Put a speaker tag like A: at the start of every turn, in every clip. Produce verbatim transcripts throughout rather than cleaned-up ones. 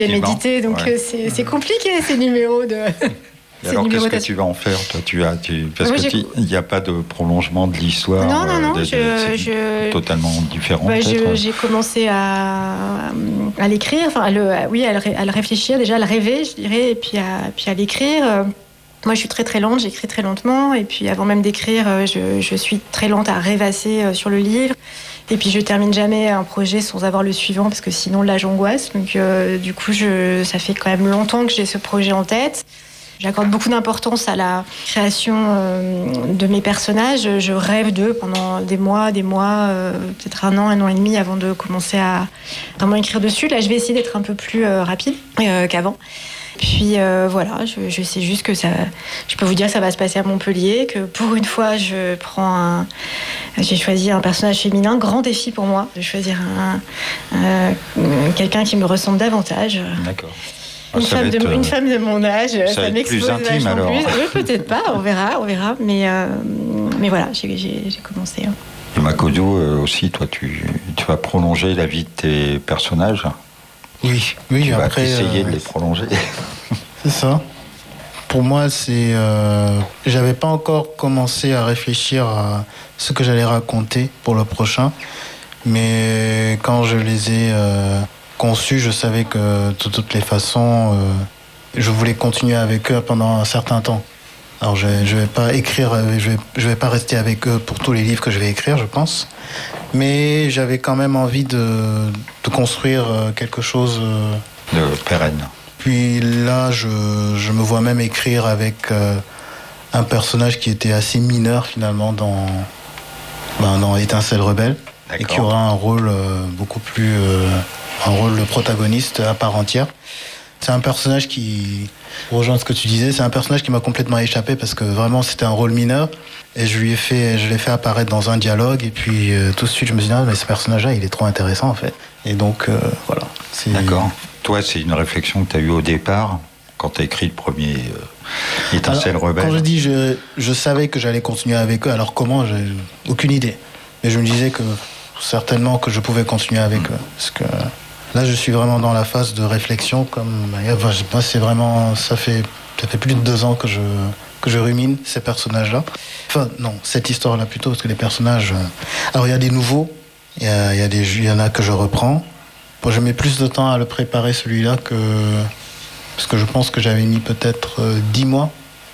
A: J'ai médité, donc ouais. c'est, c'est compliqué ces numéros de.
B: Et alors, qu'est-ce que tu vas en faire, toi tu as, tu, Parce qu'il n'y a pas de prolongement de l'histoire.
A: Non, non, non.
B: De, de,
A: je,
B: c'est
A: je...
B: totalement différent.
A: Bah, je, j'ai commencé à, à l'écrire, enfin, à le, à, oui, à le, à le réfléchir, déjà à le rêver, je dirais, et puis à, puis à l'écrire. Moi, je suis très très lente, j'écris très lentement, et puis avant même d'écrire, je, je suis très lente à rêvasser sur le livre. Et puis je termine jamais un projet sans avoir le suivant, parce que sinon là j'angoisse. Donc euh, du coup, je, ça fait quand même longtemps que j'ai ce projet en tête. J'accorde beaucoup d'importance à la création euh, de mes personnages. Je rêve d'eux pendant des mois, des mois, euh, peut-être un an, un an et demi avant de commencer à vraiment écrire dessus. Là, je vais essayer d'être un peu plus euh, rapide euh, qu'avant. Puis euh, voilà, je, je sais juste que ça, je peux vous dire que ça va se passer à Montpellier, que pour une fois, je prends un, j'ai choisi un personnage féminin, grand défi pour moi, de choisir un, euh, quelqu'un qui me ressemble davantage.
B: D'accord.
A: Ah, une, femme de, être, une femme de mon âge, ça,
B: ça m'expose plus intime alors.
A: Plus. Oui, peut-être pas, on verra, on verra. Mais, euh, mais voilà, j'ai, j'ai, j'ai commencé. Hein.
B: Et Makoto, euh, aussi, toi, tu, tu vas prolonger la vie de tes personnages.
C: Oui, oui.
B: Tu
C: après,
B: vas essayer
C: euh,
B: de les prolonger.
C: C'est ça. Pour moi, c'est, euh, j'avais pas encore commencé à réfléchir à ce que j'allais raconter pour le prochain, mais quand je les ai euh, conçus, je savais que de toutes les façons, euh, je voulais continuer avec eux pendant un certain temps. Alors, je, je vais pas écrire, je vais, je vais pas rester avec eux pour tous les livres que je vais écrire, je pense. Mais j'avais quand même envie de, de construire quelque chose
B: de pérenne.
C: Puis là, je, je me vois même écrire avec euh, un personnage qui était assez mineur finalement dans, ben, dans Étincelle Rebelle. D'accord. Et qui aura un rôle euh, beaucoup plus, euh, un rôle de protagoniste à part entière. C'est un personnage qui, pour rejoindre ce que tu disais, c'est un personnage qui m'a complètement échappé parce que vraiment c'était un rôle mineur et je lui ai fait, je l'ai fait apparaître dans un dialogue et puis euh, tout de suite je me suis dit ah mais ce personnage-là il est trop intéressant en fait. Et donc euh, voilà.
B: C'est... D'accord. Toi c'est une réflexion que tu as eue au départ quand tu as écrit le premier euh, Étincelle Rebelle.
C: Quand je dis je, je savais que j'allais continuer avec eux, alors comment, j'ai aucune idée. Mais je me disais que certainement que je pouvais continuer avec mmh. eux parce que là, je suis vraiment dans la phase de réflexion. Comme moi, c'est vraiment, ça fait, ça fait plus de deux ans que je que je rumine ces personnages-là. Enfin, non, cette histoire-là plutôt, parce que les personnages. Alors, il y a des nouveaux, il y a, il y a des, il y en a que je reprends. Bon, je mets plus de temps à le préparer celui-là que parce que je pense que j'avais mis peut-être dix mois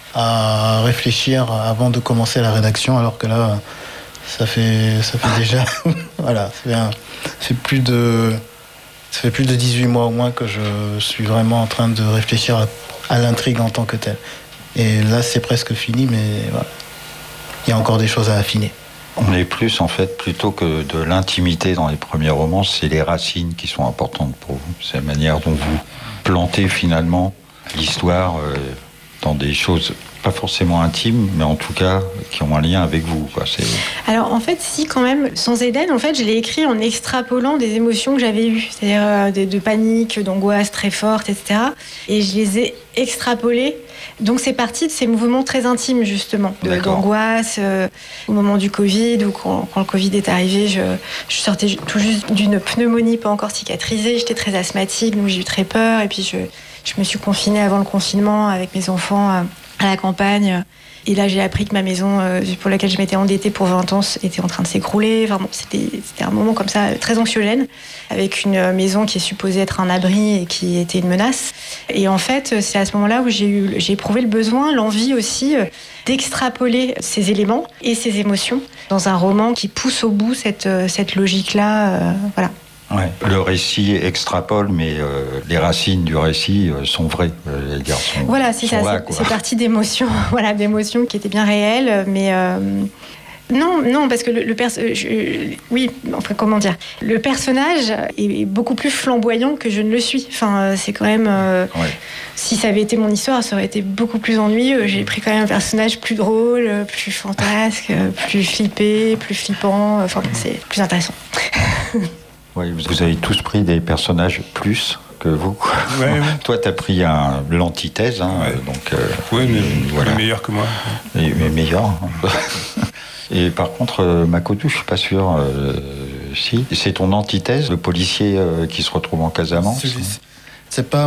C: à réfléchir avant de commencer la rédaction, alors que là, ça fait, ça fait déjà, voilà, ça fait, un, ça fait plus de Ça fait plus de dix-huit mois au moins que je suis vraiment en train de réfléchir à, à l'intrigue en tant que telle. Et là, c'est presque fini, mais voilà. Il y a encore des choses à affiner.
B: On est plus, en fait, plutôt que de l'intimité dans les premiers romans, c'est les racines qui sont importantes pour vous. C'est la manière dont vous plantez finalement l'histoire euh, dans des choses pas forcément intimes, mais en tout cas qui ont un lien avec vous, quoi. C'est...
A: Alors en fait, si quand même, Sans Éden, en fait, je l'ai écrit en extrapolant des émotions que j'avais eues, c'est-à-dire euh, de, de panique, d'angoisse très forte, et cetera. Et je les ai extrapolées. Donc c'est parti de ces mouvements très intimes justement, de, d'angoisse euh, au moment du Covid ou quand, quand le Covid est arrivé, je, je sortais tout juste d'une pneumonie pas encore cicatrisée, j'étais très asthmatique, donc j'ai eu très peur et puis je, je me suis confinée avant le confinement avec mes enfants euh, à la campagne. Et là, j'ai appris que ma maison, euh, pour laquelle je m'étais endettée pour vingt ans, était en train de s'écrouler. Enfin, bon, c'était, c'était un moment comme ça, très anxiogène, avec une maison qui est supposée être un abri et qui était une menace. Et en fait, c'est à ce moment-là où j'ai, eu, j'ai éprouvé le besoin, l'envie aussi, euh, d'extrapoler ces éléments et ces émotions dans un roman qui pousse au bout cette, cette logique-là. Euh, voilà.
B: Ouais. Le récit extrapole, mais euh, les racines du récit euh, sont vraies. Euh, les gars sont,
A: voilà, c'est
B: sont
A: ça.
B: là,
A: c'est, c'est parti d'émotions, voilà, d'émotions qui étaient bien réelles, mais euh, non, non, parce que le, le perso, je, oui, enfin comment dire, le personnage est beaucoup plus flamboyant que je ne le suis. Enfin, c'est quand même. Euh, ouais. Si ça avait été mon histoire, ça aurait été beaucoup plus ennuyeux. J'ai pris quand même un personnage plus drôle, plus fantasque, plus flippé, plus flippant. Enfin, c'est plus intéressant.
B: Oui, vous avez tous pris des personnages plus que vous.
D: Ouais, ouais.
B: Toi, tu as pris un, l'antithèse, hein,
D: ouais.
B: donc. Euh,
D: oui, mais voilà. Meilleur que moi.
B: Et, mais meilleur. Et par contre, euh, Makoto, je suis pas sûr. Euh, si, c'est ton antithèse, le policier euh, qui se retrouve en Casamance.
D: C'est,
C: C'est pas